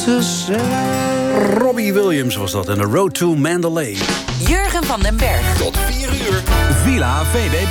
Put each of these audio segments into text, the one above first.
to say. Robbie Williams was dat en The Road to Mandalay. Jurgen van den Berg. Tot 4 uur. Villa VBB.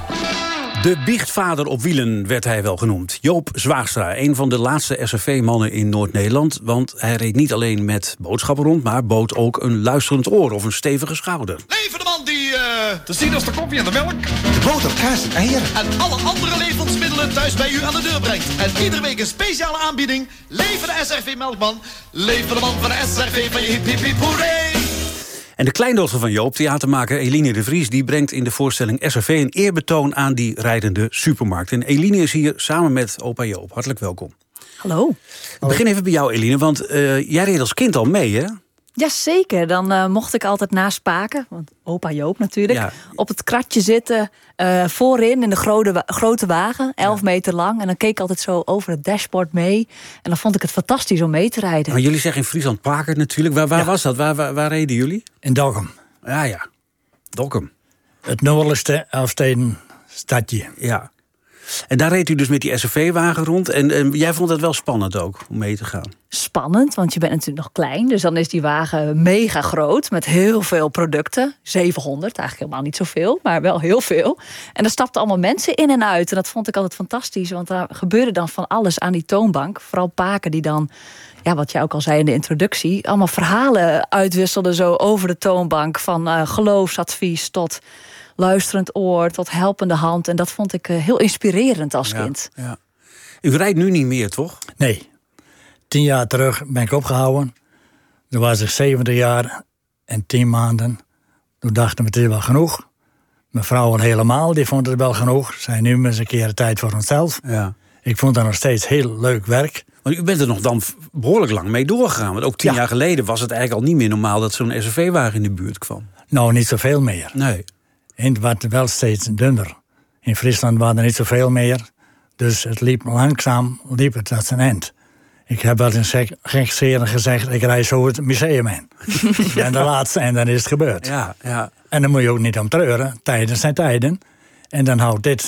De biechtvader op wielen werd hij wel genoemd. Joop Zwaagstra, een van de laatste SRV-mannen in Noord-Nederland. Want hij reed niet alleen met boodschappen rond, maar bood ook een luisterend oor of een stevige schouder. Leven de man die te zien als de koffie en de melk. De boter, kaas en eieren. En alle andere levensmiddelen thuis bij u aan de deur brengt. En iedere week een speciale aanbieding. Leven de SRV-melkman. Leven de man van de SRV van je hip hip hip hoeré. En de kleindochter van Joop, theatermaker Eline de Vries, die brengt in de voorstelling SRV een eerbetoon aan die rijdende supermarkt. En Eline is hier samen met opa Joop. Hartelijk welkom. Hallo. Ik begin even bij jou, Eline, want jij reed als kind al mee, hè? Jazeker, dan mocht ik altijd naast Paken, want opa Joop natuurlijk, Ja. op het kratje zitten, voorin in de grote wagen, 11 meter lang. En dan keek ik altijd zo over het dashboard mee. En dan vond ik het fantastisch om mee te rijden. Maar jullie zeggen in Friesland Paken natuurlijk. Waar was dat? Waar reden jullie? In Dokkum. Ja. Dokkum. Het noordelijkste Elfstedenstadje. Ja. En daar reed u dus met die SRV-wagen rond. En jij vond het wel spannend ook, om mee te gaan. Spannend, want je bent natuurlijk nog klein. Dus dan is die wagen mega groot, met heel veel producten. 700, eigenlijk helemaal niet zoveel, maar wel heel veel. En er stapten allemaal mensen in en uit. En dat vond ik altijd fantastisch, want daar gebeurde dan van alles aan die toonbank. Vooral Paken die dan, ja, wat jij ook al zei in de introductie, allemaal verhalen uitwisselden zo over de toonbank. Van geloofsadvies tot luisterend oor, tot helpende hand. En dat vond ik heel inspirerend als kind. Ja. U rijdt nu niet meer, toch? Nee. 10 jaar terug ben ik opgehouden. Toen was ik 70 jaar en 10 maanden. Toen dachten we, het is wel genoeg. Mijn vrouw al helemaal, die vond het wel genoeg. Zei nu eens een keer de tijd voor onszelf. Ja. Ik vond dat nog steeds heel leuk werk. Want u bent er nog dan behoorlijk lang mee doorgegaan. Want ook 10 jaar geleden was het eigenlijk al niet meer normaal dat zo'n SRV-wagen in de buurt kwam. Nou, niet zoveel meer. Nee. En het werd wel steeds dunner. In Friesland waren er niet zoveel meer. Dus het liep langzaam, tot zijn eind. Ik heb wel eens gekscherend gezegd, ik rijd zo het museum in. Ik ben de laatste en dan is het gebeurd. Ja. En dan moet je ook niet om treuren. Tijden zijn tijden. En dan houdt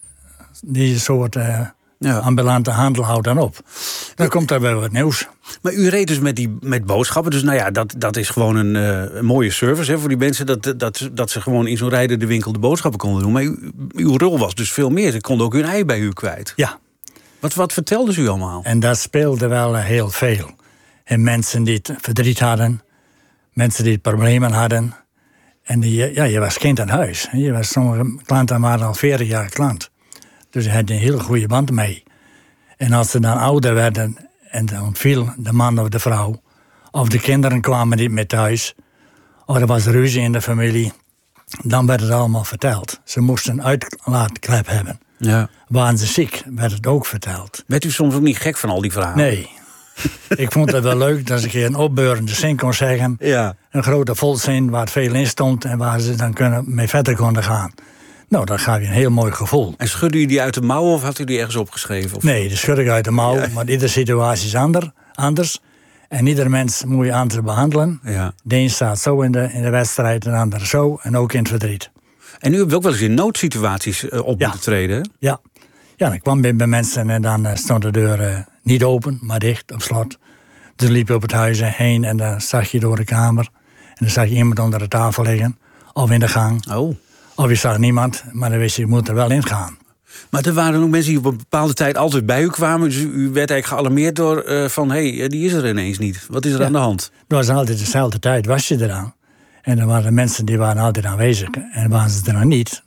die soort ambulante handel houdt dan op. Dan komt er wel wat nieuws. Maar u reed dus met boodschappen. Dus nou ja, dat is gewoon een mooie service, hè, voor die mensen. Dat ze gewoon in zo'n rijdende winkel de boodschappen konden doen. Maar uw rol was dus veel meer. Ze konden ook hun ei bij u kwijt. Ja. Wat vertelden ze u allemaal? En dat speelde wel heel veel. En mensen die het verdriet hadden. Mensen die problemen hadden. En je was kind aan huis. Sommige klanten waren al 40 jaar klant. Dus je had een hele goede band mee. En als ze dan ouder werden en dan viel de man of de vrouw, of de kinderen kwamen niet meer thuis, of er was ruzie in de familie, dan werd het allemaal verteld. Ze moesten een uitlaatklep hebben. Ja. Waren ze ziek, werd het ook verteld. Werd u soms ook niet gek van al die verhalen? Nee. Ik vond het wel leuk dat ik een opbeurende zin kon zeggen. Ja. Een grote volzin waar veel in stond en waar ze dan mee verder konden gaan. Nou, dan gaf je een heel mooi gevoel. En schudde u die uit de mouw of had u die ergens opgeschreven? Of? Nee, die schud ik uit de mouw. Ja. Maar iedere situatie is anders. En ieder mens moet je anders behandelen. Ja. De een staat zo in de wedstrijd, de ander zo. En ook in het verdriet. En u hebt ook wel eens in noodsituaties op moeten treden, hè? Ja. Ja, dan kwam bij mensen en dan stond de deur niet open, maar dicht, op slot. Dus liep je op het huis heen en dan zag je door de kamer. En dan zag je iemand onder de tafel liggen. Of in de gang. Oh. Of je zag niemand, maar dan wist je moet er wel in gaan. Maar er waren ook mensen die op een bepaalde tijd altijd bij u kwamen. Dus u werd eigenlijk gealarmeerd door van, hé, die is er ineens niet. Wat is er aan de hand? Het was altijd dezelfde tijd, was je eraan. En er waren mensen die waren altijd aanwezig. En waren ze er dan niet.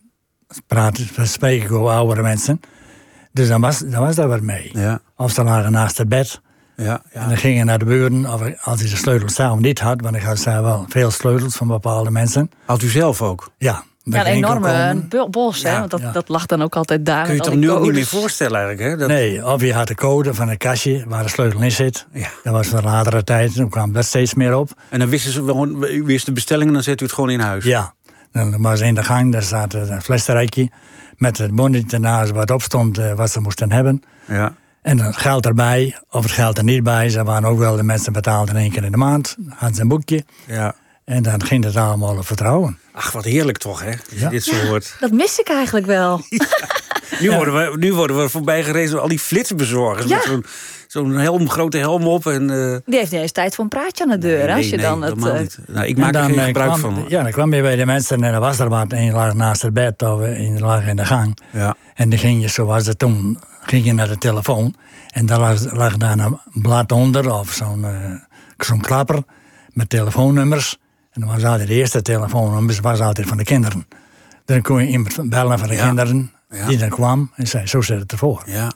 Spreek ik over oudere mensen. Dus dan was daar wat mee. Ja. Of ze lagen naast het bed. Ja. En dan gingen naar de buren. Of als hij de sleutels zelf niet had. Want ik had wel veel sleutels van bepaalde mensen. Had u zelf ook? Ja. Ja, een enorme bos, hè? Want dat lag dan ook altijd daar. Kun je het toch nu ook niet meer voorstellen eigenlijk, hè? Nee, of je had de code van een kastje waar de sleutel in zit. Ja. Dat was van latere tijd, toen kwam dat steeds meer op. En dan wisten ze gewoon, u wist de bestelling en dan zet u het gewoon in huis? Ja, dan was in de gang, daar staat een flesrijkje met het bonnetje ernaast wat op stond wat ze moesten hebben. Ja. En dan geld erbij, of het geld er niet bij. Ze waren ook wel de mensen betaalden 1 keer in de maand. Hadden ze een boekje. Ja. En dan ging het allemaal op vertrouwen. Ach, wat heerlijk toch, hè? Als je dit zo hoort. Dat mis ik eigenlijk wel. Nu worden we voorbij gerezen door al die flitsbezorgers. Ja. Met zo'n grote helm op. En, Die heeft niet eens tijd voor een praatje aan de deur. nee, als je nee, dan helemaal niet. Nou, ik maak er geen gebruik van. Ja, dan kwam je bij de mensen en er was er wat. En je lag naast het bed of je lag in de gang. Ja. En dan ging je, zoals het toen, ging je naar de telefoon. En daar lag daar een blad onder of zo'n klapper met telefoonnummers. En dan was altijd de eerste telefoonnummer was altijd van de kinderen. Dan kon je iemand bellen van de kinderen die dan kwam en zei, zo zit het ervoor. Ja.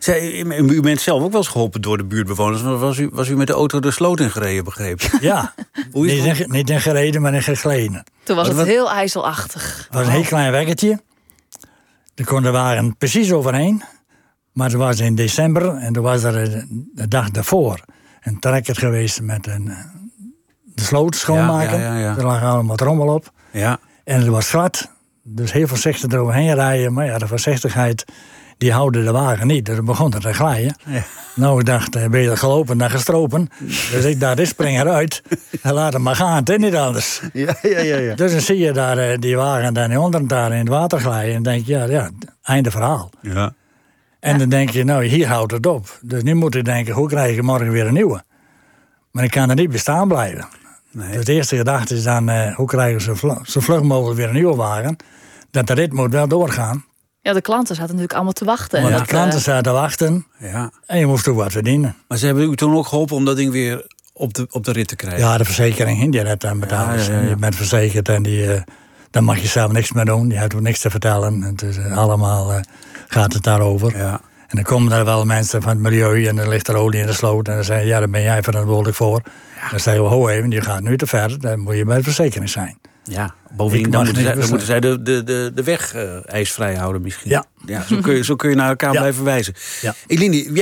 U bent zelf ook wel eens geholpen door de buurtbewoners. Was u met de auto de sloot in gereden, begrepen? Ja, niet in gereden, maar in gegleden. Toen was het heel ijzelachtig. Het was een heel klein weggetje. Er kon de wagen precies overheen. Maar het was in december en toen was er de dag daarvoor een trekker geweest met de sloot schoonmaken. Ja. Er lag allemaal trommel op. Ja. En het was glad. Dus heel voorzichtig eroverheen rijden. Maar ja, de voorzichtigheid, die houden de wagen niet. Dus het begon te glijden. Ja. Nou, ik dacht, ben je gelopen dan gestropen. Dus ik dacht, ik spring eruit. En laat hem maar gaan, het is niet anders. Ja. Dus dan zie je daar die wagen dan onder daar in het water glijden. En denk je, ja, einde verhaal. Ja. En dan denk je, nou, hier houdt het op. Dus nu moet ik denken, hoe krijg ik morgen weer een nieuwe? Maar ik kan er niet bestaan blijven. Nee. Dus de eerste gedachte is dan, hoe krijgen we zo vlug mogelijk weer een nieuwe wagen? Dat de rit moet wel doorgaan. Ja, de klanten zaten natuurlijk allemaal te wachten. Want de klanten zaten te wachten. Ja. En je moest ook wat verdienen. Maar ze hebben u toen ook geholpen om dat ding weer op de rit te krijgen? Ja, de verzekering, die red dan betaald. Ja. Je bent verzekerd en dan mag je zelf niks meer doen. Die heeft ook niks te vertellen. Het is allemaal gaat het daarover. Ja. En dan komen er wel mensen van het milieu en er ligt er olie in de sloot. En dan zeggen ja, daar ben jij verantwoordelijk voor. Ja. Dan zeggen we, ho even, je gaat nu te ver. Dan moet je bij de verzekering zijn. Ja, bovendien dan moeten zij de weg ijsvrij houden misschien. Ja, zo kun je naar elkaar blijven wijzen. Ja. Eline,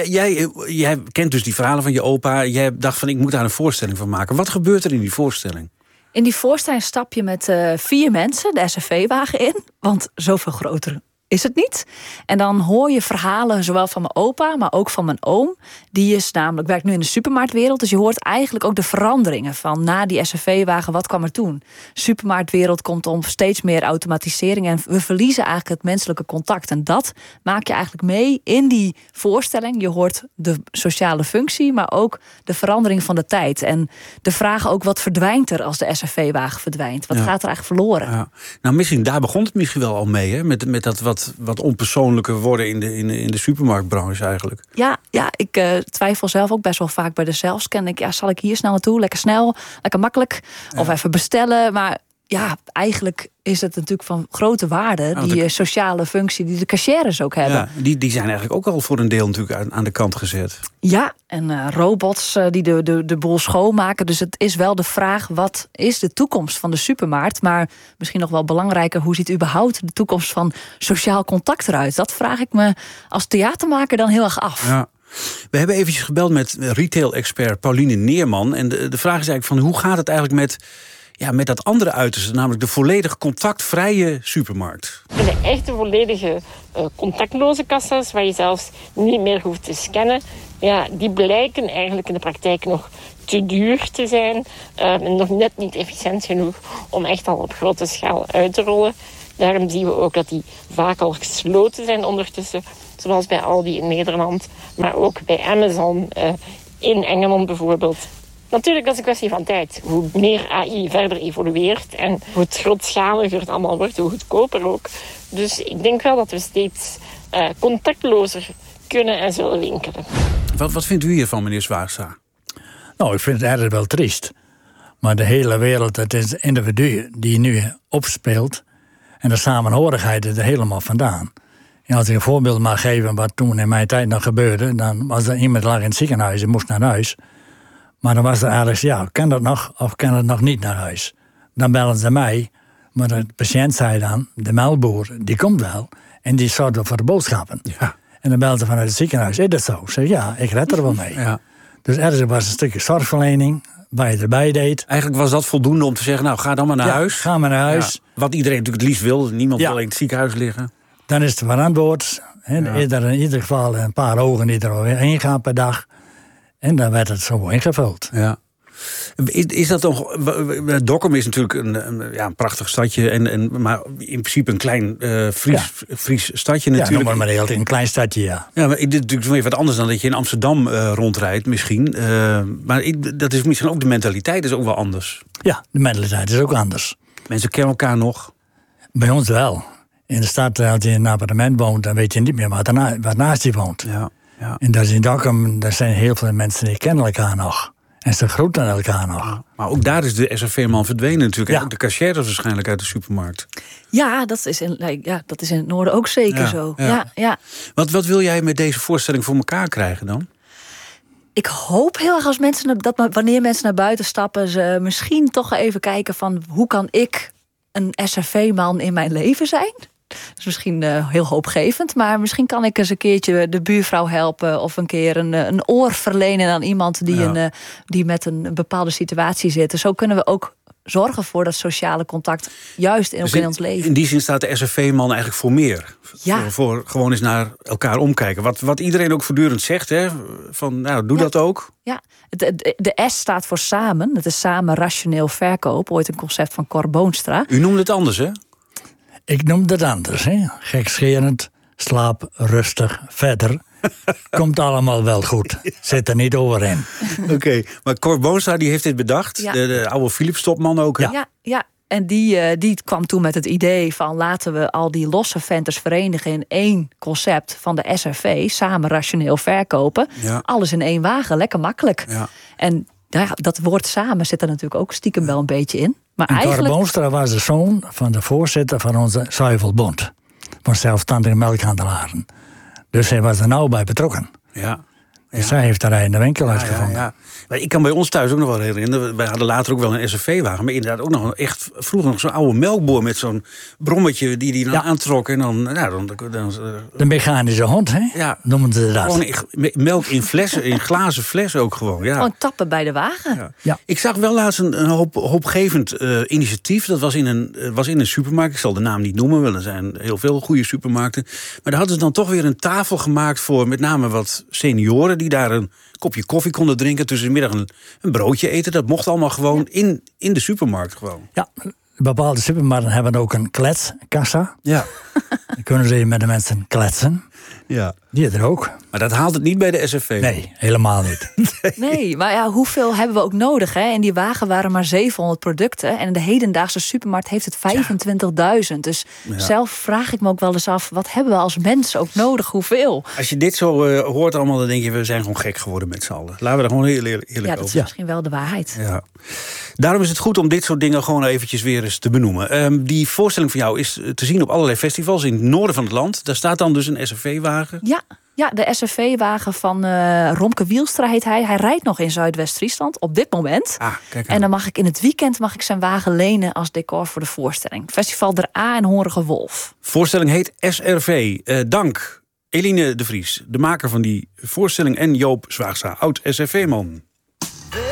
jij kent dus die verhalen van je opa. Jij dacht van, ik moet daar een voorstelling van maken. Wat gebeurt er in die voorstelling? In die voorstelling stap je met 4 mensen de SRV-wagen in. Want zoveel groter is het niet. En dan hoor je verhalen zowel van mijn opa, maar ook van mijn oom. Die is namelijk, werkt nu in de supermarktwereld. Dus je hoort eigenlijk ook de veranderingen van na die SRV-wagen, wat kwam er toen? De supermarktwereld komt om steeds meer automatisering en we verliezen eigenlijk het menselijke contact. En dat maak je eigenlijk mee in die voorstelling. Je hoort de sociale functie, maar ook de verandering van de tijd. En de vraag ook, wat verdwijnt er als de SRV-wagen verdwijnt? Wat gaat er eigenlijk verloren? Ja. Nou, misschien daar begon het misschien wel al mee, hè? Met dat wat onpersoonlijker worden in de supermarktbranche eigenlijk. Ja, ik twijfel zelf ook best wel vaak bij de zelfscan. Denk ik, zal ik hier snel naartoe? Lekker snel, lekker makkelijk. Of even bestellen. Maar ja, eigenlijk is het natuurlijk van grote waarde, die sociale functie die de cashiers ook hebben. Ja, die zijn eigenlijk ook al voor een deel natuurlijk aan de kant gezet. Ja, en robots die de boel schoonmaken. Dus het is wel de vraag, wat is de toekomst van de supermarkt? Maar misschien nog wel belangrijker, hoe ziet überhaupt de toekomst van sociaal contact eruit? Dat vraag ik me als theatermaker dan heel erg af. Ja. We hebben eventjes gebeld met retail-expert Pauline Neerman. En de vraag is eigenlijk van, hoe gaat het eigenlijk met dat andere uiterste, namelijk de volledig contactvrije supermarkt? De echte volledige contactloze kassa's, waar je zelfs niet meer hoeft te scannen, die blijken eigenlijk in de praktijk nog te duur te zijn. En nog net niet efficiënt genoeg om echt al op grote schaal uit te rollen. Daarom zien we ook dat die vaak al gesloten zijn ondertussen. Zoals bij Aldi in Nederland, maar ook bij Amazon in Engeland bijvoorbeeld. Natuurlijk, dat is een kwestie van tijd. Hoe meer AI verder evolueert en hoe grootschaliger het allemaal wordt, hoe goedkoper ook. Dus ik denk wel dat we steeds contactlozer kunnen en zullen winkelen. Wat vindt u hiervan, meneer Zwaagstra? Nou, ik vind het eigenlijk wel triest. Maar de hele wereld, het is het individu die nu opspeelt. En de samenhorigheid is er helemaal vandaan. En als ik een voorbeeld mag geven wat toen in mijn tijd nog gebeurde, dan was er iemand lag in het ziekenhuis en moest naar huis. Maar dan was er ergens, kan dat nog of kan het nog niet naar huis? Dan bellen ze mij, maar de patiënt zei dan, de melkboer, die komt wel. En die zorgt wel voor de boodschappen. Ja. En dan belde ze vanuit het ziekenhuis, is dat zo? Ik zeg, ja, ik red er wel mee. Ja. Dus er was een stukje zorgverlening, waar je erbij deed. Eigenlijk was dat voldoende om te zeggen, nou, ga dan maar naar huis. Ga maar naar huis. Ja. Wat iedereen natuurlijk het liefst wil, niemand wil in het ziekenhuis liggen. Dan is het verantwoord. Is er in ieder geval een paar ogen die er heen gaan per dag. En dan werd het zo ingevuld. Ja. Is dat toch... Dokkum is natuurlijk een prachtig stadje. Maar in principe een klein Fries stadje natuurlijk. Ja, noem maar heel een klein stadje, ja. Ja, maar dit is natuurlijk weer wat anders dan dat je in Amsterdam rondrijdt misschien. Maar dat is misschien ook de mentaliteit is ook wel anders. Ja, de mentaliteit is ook anders. Mensen kennen elkaar nog. Bij ons wel. In de stad, als je in een appartement woont, dan weet je niet meer wat naast je woont. Ja. En dat is in Dokkum, daar zijn heel veel mensen die kennen elkaar nog. En ze groeten elkaar nog. Ja, maar ook daar is de SRV-man verdwenen natuurlijk. Ja. Ook de cashier waarschijnlijk uit de supermarkt. Ja, dat is in het noorden ook zeker zo. Ja. Wat wil jij met deze voorstelling voor elkaar krijgen dan? Ik hoop heel erg als wanneer mensen naar buiten stappen, ze misschien toch even kijken van hoe kan ik een SRV-man in mijn leven zijn? Dat is misschien heel hoopgevend, maar misschien kan ik eens een keertje de buurvrouw helpen of een keer een oor verlenen aan iemand die met een bepaalde situatie zit. Dus zo kunnen we ook zorgen voor dat sociale contact juist ook in ons leven. In die zin staat de SRV-man eigenlijk voor meer. Ja. Voor gewoon eens naar elkaar omkijken. Wat iedereen ook voortdurend zegt, hè? Van, doe dat ook. Ja, de S staat voor samen. Het is samen rationeel verkopen. Ooit een concept van Cor Boonstra. U noemde het anders, hè? Ik noem het anders, hè. Gekscherend, slaap rustig, verder. Komt allemaal wel goed. Zit er niet over in. Oké, maar Cor Boonstra die heeft dit bedacht. Ja. De oude Philips-topman ook. Hè? Ja. En die kwam toen met het idee van laten we al die losse venters verenigen in één concept van de SRV. Samen rationeel verkopen. Ja. Alles in één wagen, lekker makkelijk. Ja. En dat woord samen zit er natuurlijk ook stiekem wel een beetje in. Maar En eigenlijk... Cor Boonstra was de zoon van de voorzitter van onze Zuivelbond. Van zelfstandige melkhandelaren. Dus hij was er nauw bij betrokken. Ja. Dus zij heeft daar in de winkel uitgevonden. Ja. Maar ik kan bij ons thuis ook nog wel herinneren. Wij hadden later ook wel een SRV-wagen. Maar inderdaad ook nog echt vroeger nog zo'n oude melkboor met zo'n brommetje die dan aantrok. En dan de mechanische hond, hè? Ja. Noemen ze dat. Gewoon melk in flessen, in glazen flessen ook gewoon. Ja. Gewoon tappen bij de wagen. Ja. Ja. Ik zag wel laatst een hoopgevend initiatief. Dat was in een supermarkt. Ik zal de naam niet noemen, want er zijn heel veel goede supermarkten. Maar daar hadden ze dan toch weer een tafel gemaakt voor met name wat senioren die daar een kopje koffie konden drinken, tussen de middag een broodje eten. Dat mocht allemaal gewoon in de supermarkt gewoon. Ja, bepaalde supermarkten hebben ook een kletskassa. Ja. Dan kunnen ze met de mensen kletsen. Ja. Die er ook. Maar dat haalt het niet bij de SRV. Nee, helemaal niet. Nee, maar ja, hoeveel hebben we ook nodig? Hè? In die wagen waren maar 700 producten. En in de hedendaagse supermarkt heeft het 25.000. Dus zelf vraag ik me ook wel eens af, wat hebben we als mensen ook nodig? Hoeveel? Als je dit zo hoort allemaal, dan denk je, we zijn gewoon gek geworden met z'n allen. Laten we er gewoon heel eerlijk Ja, dat is over. misschien wel de waarheid. Ja. Daarom is het goed om dit soort dingen gewoon eventjes weer eens te benoemen. Die voorstelling van jou is te zien op allerlei festivals in het noorden van het land. Daar staat dan dus een SRV-wagen. Ja, de SRV-wagen van Romke Wielstra heet hij. Hij rijdt nog in Zuidwest-Friesland op dit moment. Kijk aan. En dan mag ik in het weekend zijn wagen lenen als decor voor de voorstelling. Festival Der A en Hongerige Wolf. Voorstelling heet SRV. Dank Eline de Vries, de maker van die voorstelling, en Joop Zwaagstra, oud SRV-man.